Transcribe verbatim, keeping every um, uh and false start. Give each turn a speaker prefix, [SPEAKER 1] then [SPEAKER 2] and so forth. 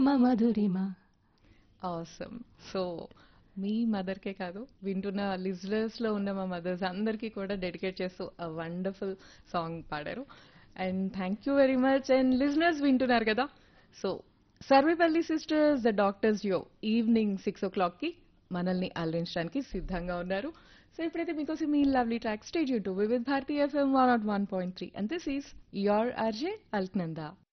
[SPEAKER 1] మధురిమ.
[SPEAKER 2] Awesome. So మీ మదర్కే కాదు వింటున్న listeners లో ఉన్న మా మదర్స్ అందరికీ కూడా డెడికేట్ చేస్తూ అ వండర్ఫుల్ సాంగ్ పాడారు. And thank you very much. And listeners వింటున్నారు కదా, so Sarvepalli sisters the doctors యో ఈవినింగ్ సిక్స్ ఓ క్లాక్ కి మనల్ని అలరించడానికి సిద్ధంగా ఉన్నారు. సో ఇప్పుడైతే మీకోసం మీ lovely track stage to with Bharati FM one not one point three and this is your RJ Alaknanda.